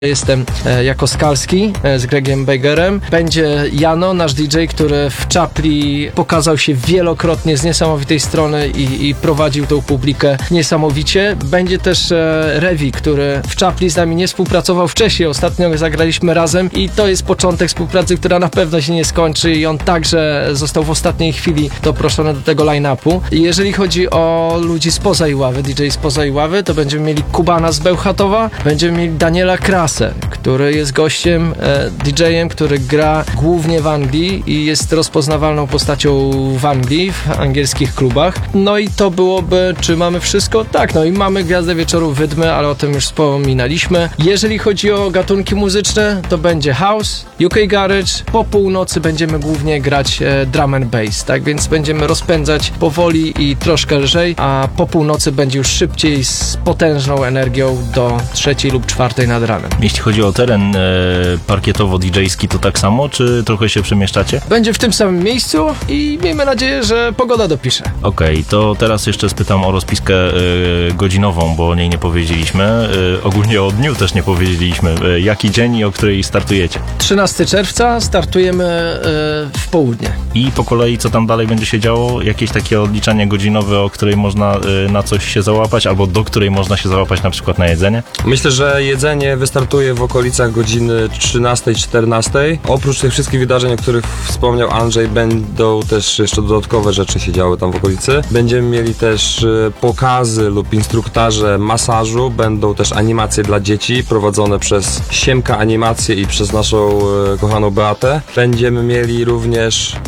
Jestem jako Skalski z Gregiem Bejgerem. Będzie Jano, nasz DJ, który w Czapli pokazał się wielokrotnie z niesamowitej strony i prowadził tą publikę niesamowicie. Będzie też Revi, który w Czapli z nami nie współpracował wcześniej. Ostatnio zagraliśmy razem i to jest początek współpracy, która na pewno się nie skończy i on także został w ostatniej chwili doproszony do tego line-upu. I jeżeli chodzi o ludzi spoza Iławy, DJ spoza Iławy, to będziemy mieli Kubana z Bełchatowa, będziemy mieli Daniela Krasę, który jest gościem, DJ-em, który gra głównie w Anglii i jest rozpoznawalną postacią w Anglii, w angielskich klubach. No i to byłoby, czy mamy wszystko? Tak, no i mamy Gwiazdę Wieczoru Wydmy, ale o tym już wspominaliśmy. Jeżeli chodzi o gatunki muzyczne, to będzie house, UK Garage, po północy będziemy głównie grać drum and bass, tak więc będziemy rozpędzać powoli i troszkę lżej, a po północy będzie już szybciej z potężną energią do 3 lub 4 nad ranem. Jeśli chodzi o teren parkietowo-DJ-ski, to tak samo, czy trochę się przemieszczacie? Będzie w tym samym miejscu i miejmy nadzieję, że pogoda dopisze. Okej, to teraz jeszcze spytam o rozpiskę godzinową, bo o niej nie powiedzieliśmy. Ogólnie o dniu też nie powiedzieliśmy. Jaki dzień i o której startujecie? 13 czerwca startujemy w południe. I po kolei co tam dalej będzie się działo? Jakieś takie odliczanie godzinowe, o której można na coś się załapać, albo do której można się załapać na przykład na jedzenie? Myślę, że jedzenie wystartuje w okolicach godziny 13-14. Oprócz tych wszystkich wydarzeń, o których wspomniał Andrzej, będą też jeszcze dodatkowe rzeczy się działy tam w okolicy. Będziemy mieli też pokazy lub instruktaże masażu, będą też animacje dla dzieci prowadzone przez Siemka Animacje i przez naszą kochaną Beatę. Będziemy mieli również